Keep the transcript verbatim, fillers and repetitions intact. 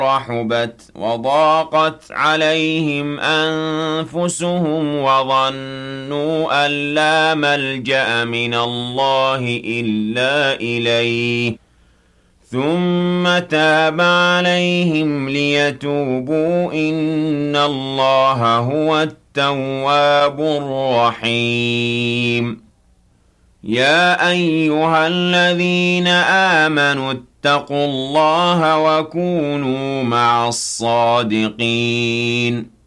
رحبت وضاقت عليهم أنفسهم وظنوا أن لا ملجأ من الله إلا إليه ثم تاب عليهم ليتوبوا إن الله هو التواب الرحيم يا أيها الذين آمنوا اتقوا الله وكونوا مع الصادقين